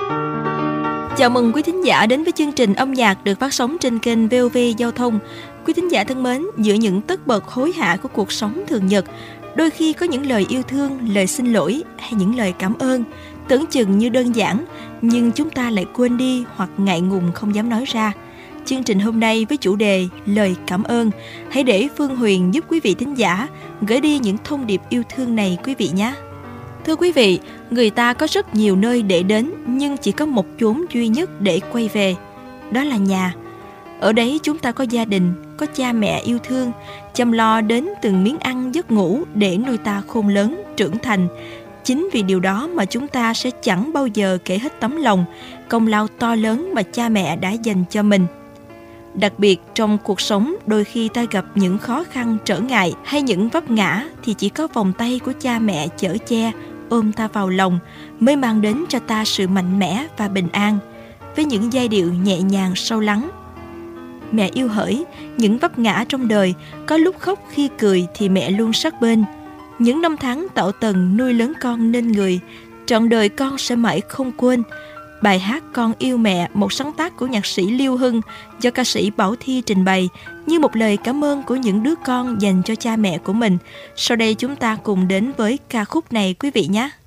Chào mừng quý thính giả đến với chương trình âm nhạc được phát sóng trên kênh VOV Giao thông. Quý thính giả thân mến, giữa những tất bật hối hả của cuộc sống thường nhật, đôi khi có những lời yêu thương, lời xin lỗi hay những lời cảm ơn tưởng chừng như đơn giản, nhưng chúng ta lại quên đi hoặc ngại ngùng không dám nói ra. Chương trình hôm nay với chủ đề lời cảm ơn, hãy để Phương Huyền giúp quý vị thính giả gửi đi những thông điệp yêu thương này quý vị nhé. Thưa quý vị, người ta có rất nhiều nơi để đến nhưng chỉ có một chốn duy nhất để quay về, đó là nhà. Ở đấy chúng ta có gia đình, có cha mẹ yêu thương, chăm lo đến từng miếng ăn giấc ngủ để nuôi ta khôn lớn, trưởng thành. Chính vì điều đó mà chúng ta sẽ chẳng bao giờ kể hết tấm lòng, công lao to lớn mà cha mẹ đã dành cho mình. Đặc biệt trong cuộc sống, đôi khi ta gặp những khó khăn, trở ngại hay những vấp ngã thì chỉ có vòng tay của cha mẹ chở che, ôm ta vào lòng mới mang đến cho ta sự mạnh mẽ và bình an. Với những giai điệu nhẹ nhàng sâu lắng. Mẹ yêu hỡi, những vấp ngã trong đời, có lúc khóc khi cười thì mẹ luôn sát bên. Những năm tháng tạo tần nuôi lớn con nên người, trọn đời con sẽ mãi không quên. Bài hát Con yêu mẹ, một sáng tác của nhạc sĩ Liêu Hưng do ca sĩ Bảo Thy trình bày như một lời cảm ơn của những đứa con dành cho cha mẹ của mình. Sau đây chúng ta cùng đến với ca khúc này quý vị nhé.